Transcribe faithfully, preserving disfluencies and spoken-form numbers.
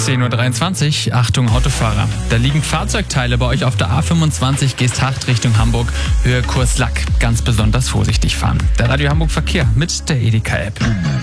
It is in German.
zehn Uhr dreiundzwanzig, Achtung Autofahrer. Da liegen Fahrzeugteile bei euch auf der A fünfundzwanzig, Geesthacht Richtung Hamburg, Höhe Kurslack. Ganz besonders vorsichtig fahren. Der Radio Hamburg Verkehr mit der Edeka-App.